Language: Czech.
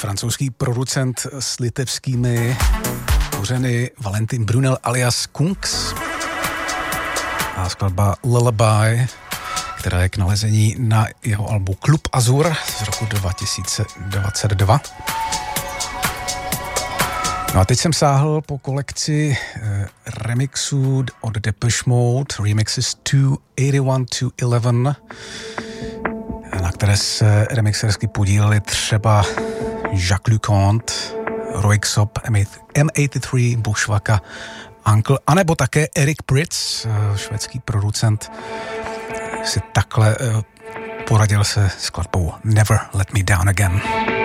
francouzský producent s litevskými kořeny Valentin Brunel alias Kungs a skladba Lullaby, která je k nalezení na jeho albu Club Azur z roku 2022. No a teď jsem sáhl po kolekci remixů od Depeche Mode, remixes 281 to 11, na které se remixersky podíleli třeba Jacques Leconte, Roy Xop, M83, Bushwacka, Uncle, anebo také Eric Prydz, švédský producent, si takhle poradil se skladbou Never Let Me Down Again.